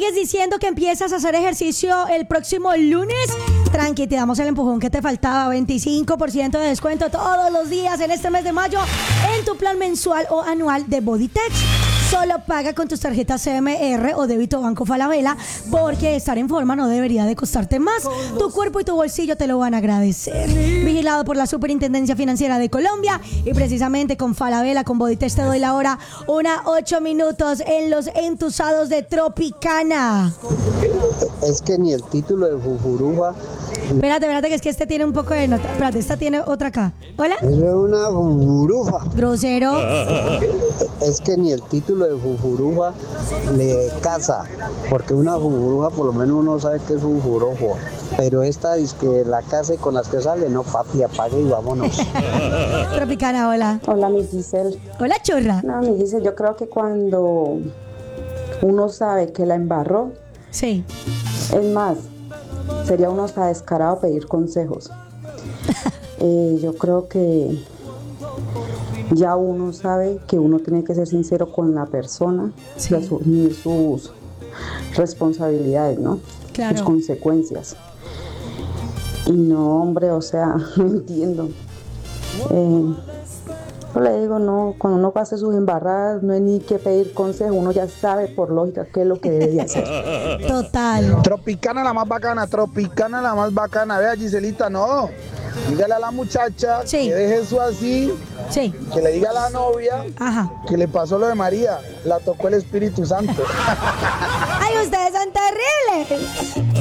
sigues diciendo que empiezas a hacer ejercicio el próximo lunes, tranqui, te damos el empujón que te faltaba. 25% de descuento todos los días en este mes de mayo en tu plan mensual o anual de Bodytech. Solo paga con tus tarjetas CMR o débito Banco Falabella, porque estar en forma no debería de costarte más. Tu cuerpo y tu bolsillo te lo van a agradecer. Vigilado por la Superintendencia Financiera de Colombia, y precisamente con Falabella, con Bodytech te doy la hora, 1:08 en los entusados de Tropicana. Es que ni el título de Fufurufa. Espérate, que es que este tiene un poco de nota. Espérate, esta tiene otra acá. Hola. Eso es una Fufurufa. Grosero. Es que ni el título de Fufurufa le casa, porque una Fufurufa por lo menos uno sabe que es Fufurojo. Pero esta dice que la casa y con las que sale, no papi, apague y vámonos. Tropicana, hola. Hola, mi Giselle. Hola, chorra. No, mi Giselle, yo creo que cuando uno sabe que la embarró, Sí. es más, sería uno hasta descarado pedir consejos. Yo creo que ya uno sabe que uno tiene que ser sincero con la persona y asumir sus responsabilidades, ¿no? Claro. Sus consecuencias. Y no, hombre, o sea, no entiendo. Yo le digo, no, cuando uno hace sus embarradas, no hay ni que pedir consejo, uno ya sabe por lógica qué es lo que debe de hacer. Total. Tropicana la más bacana, Tropicana la más bacana. Vea, Giselita, no. Dígale a la muchacha Sí. que deje eso así, Sí. que le diga a la novia Ajá. que le pasó lo de María, la tocó el Espíritu Santo. ¡Ay, ustedes son terribles!